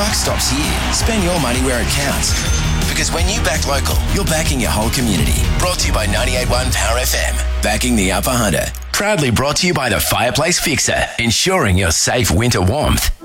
buck stops here. Spend your money where it counts. Because when you back local, you're backing your whole community. Brought to you by 98.1 Power FM. Backing the Upper Hunter. Proudly brought to you by the Fireplace Fixer. Ensuring your safe winter warmth.